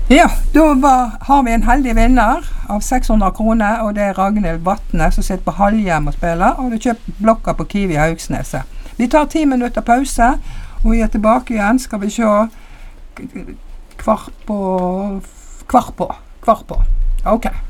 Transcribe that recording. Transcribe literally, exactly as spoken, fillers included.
Ja, da var, har vi en heldig vinner av seks hundre kroner, og det er Ragnhild Vatne som sitter på Halhjem og spiller, og har kjøpt blokka på Kiwi Haugsneset. Vi tar ti minutter pause, og vi er tilbake igjen, skal vi se kvart på, kvart på, kvart på. Ok.